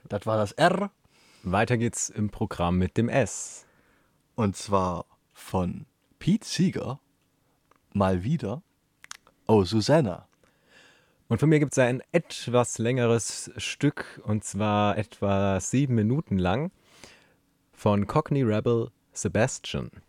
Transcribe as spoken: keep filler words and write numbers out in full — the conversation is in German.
Das war das R. Weiter geht's im Programm mit dem S. Und zwar von Pete Seeger. Mal wieder. Oh, Susanna. Und von mir gibt es ein etwas längeres Stück, und zwar etwa sieben Minuten lang, von Cockney Rebel Sebastian.